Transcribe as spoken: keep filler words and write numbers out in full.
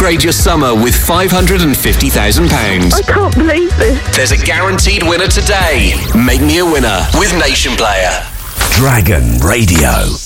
upgrade your summer with five hundred fifty thousand pounds. I can't believe this. There's a guaranteed winner today. Make me a winner with Nation Player. Dragon Radio.